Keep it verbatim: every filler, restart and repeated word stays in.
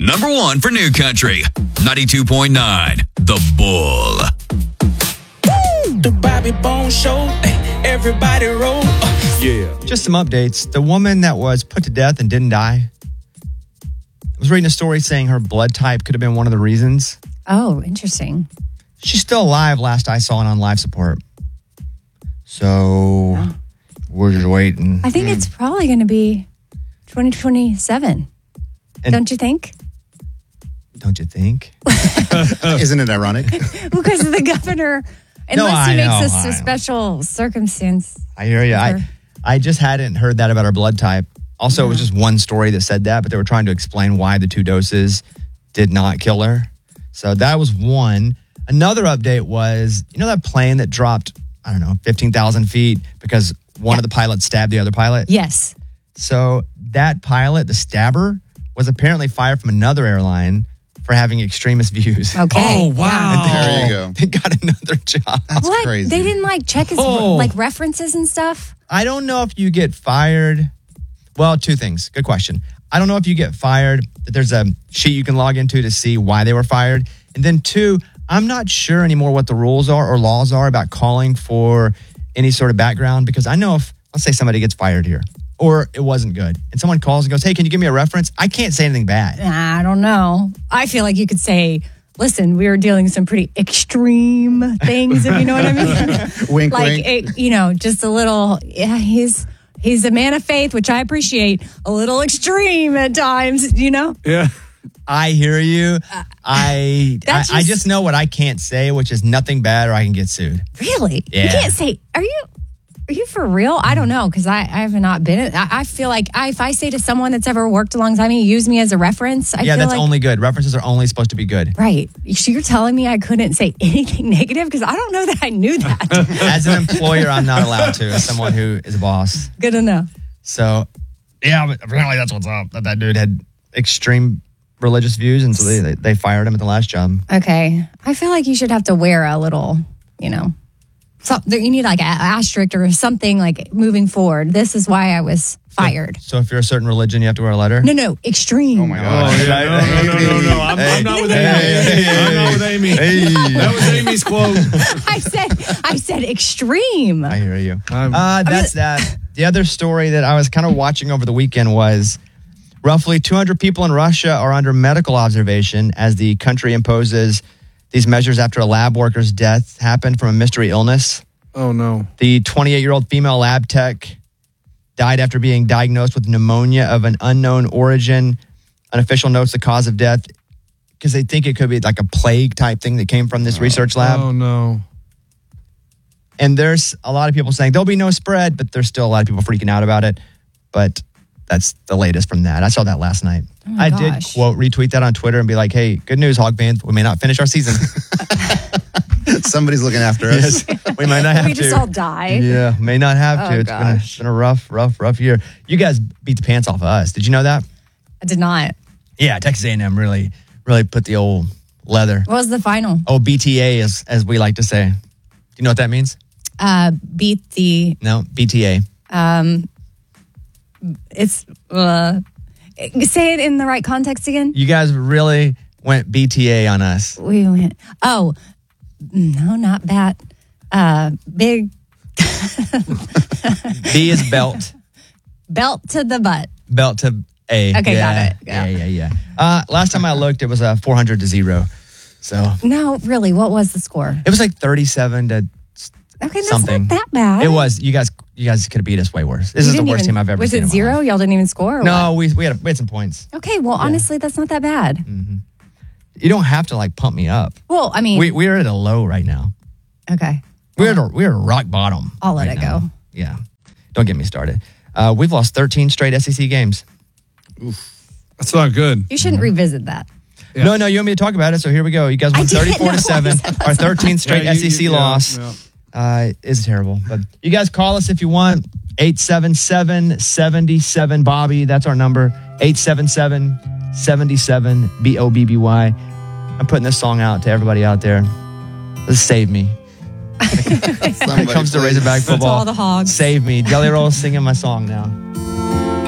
Number one for New Country, ninety-two point nine, The Bull. The Bobby Bone Show, everybody roll. Uh, Yeah. Just some updates. The woman that was put to death and didn't die, I was reading a story saying her blood type could have been one of the reasons. Oh, interesting. She's still alive last I saw it on life support. So we're just waiting. I think it's probably going to be twenty twenty-seven. And- Don't you think? Don't you think? Isn't it ironic? Because the governor, No, unless he I makes know, this I a know. special circumstance. I hear you. Sure. I, I just hadn't heard that about her blood type. Also, it was just one story that said that, but they were trying to explain why the two doses did not kill her. So that was one. Another update was, you know that plane that dropped, I don't know, fifteen thousand feet because one Yeah. of the pilots stabbed the other pilot? Yes. So that pilot, the stabber, was apparently fired from another airline for having extremist views. Okay. Oh, wow. There you go. They got another job. That's What? crazy. They didn't like check his Oh. like references and stuff? I don't know if you get fired. Well, two things. Good question. I don't know if you get fired, that there's a sheet you can log into to see why they were fired. And then two, I'm not sure anymore what the rules are or laws are about calling for any sort of background, because I know if, let's say somebody gets fired here or it wasn't good and someone calls and goes, hey, can you give me a reference? I can't say anything bad. I don't know. I feel like you could say, listen, we were dealing with some pretty extreme things, if you know what I mean. Wink, like, wink. it, you know, just a little, yeah, he's he's a man of faith, which I appreciate, a little extreme at times, you know? Yeah. I hear you. I, I That's I just- just know what I can't say, which is nothing bad or I can get sued. Really? Yeah. You can't say, are you are you for real? I don't know, because I, I have not been. I, I feel like I, if I say to someone that's ever worked alongside me, use me as a reference, I yeah, feel that's like, only good. References are only supposed to be good. right. So you're telling me I couldn't say anything negative? Because I don't know that I knew that. As an employer, I'm not allowed to, as someone who is a boss. Good to know. So, yeah, but apparently that's what's up. That that dude had extreme religious views, and so they, they, they fired him at the last job. Okay. I feel like you should have to wear a little, you know, something. You need like an asterisk or something like moving forward. This is why I was fired. So if you're a certain religion, you have to wear a letter? No, no, extreme. Oh my Oh, God. yeah. No, no, no, no, no. I'm, I'm not with Amy. I'm not with Amy. That was Amy's quote. I said, I said extreme. I hear you. I'm- Uh, that's that. The other story that I was kind of watching over the weekend was roughly two hundred people in Russia are under medical observation as the country imposes these measures after a lab worker's death happened from a mystery illness. Oh, no. The twenty-eight-year-old female lab tech died after being diagnosed with pneumonia of an unknown origin. Unofficial notes the cause of death because they think it could be like a plague type thing that came from this research lab. Oh, no. And there's a lot of people saying there'll be no spread, but there's still a lot of people freaking out about it. But that's the latest from that. I saw that last night. my I did gosh. quote retweet that on Twitter and be like, hey, good news, Hog Band. We may not finish our season. Somebody's looking after us. We might not have We to. just all die. Yeah, may not have to. Oh, It's been, a, gosh. been a rough, rough, rough year. You guys beat the pants off of us. Did you know that? I did not. Yeah, Texas A and M really, really put the old leather. What was the final? Oh, B T A, as, as we like to say. Do you know what that means? Uh, beat the, No, B T A. it's, uh, say it in the right context again. You guys really went B T A on us. We went, oh, no, not that. Uh, big B is belt. belt to the butt. Belt to A. Okay, yeah, got it. Yeah, Yeah. yeah, yeah. Uh, last time I looked, it was a four hundred to zero. So No, really, what was the score? it was like thirty-seven to Okay, that's something. not that bad. It was. You guys, you guys could have beat us way worse. This You is the didn't worst even- team I've ever was seen. it in my zero? life. Y'all didn't even score? Or No, what? we we had we had some points. Okay, well, honestly, that's not that bad. You don't have to like pump me up. Well, I mean, We we're at a low right now. okay. We're at a, we're at a rock bottom. I'll let right it now. go. Yeah, don't get me started. Uh, we've lost thirteen straight S E C games. That's not good. You shouldn't revisit that. Yeah. No, no, you want me to talk about it? So here we go. You guys I won didn't thirty-four to know. seven. I said Our thirteenth straight Yeah, you- S E C you- yeah, loss yeah. uh, is terrible. But you guys call us if you want. eight seven seven, seven seven, Bobby. That's our number. eight seven seven, seven seven, B O B B Y. I'm putting this song out to everybody out there. This save me. When it Somebody comes to please. Razorback football, all the hogs. save me. Jelly Roll singing my song now.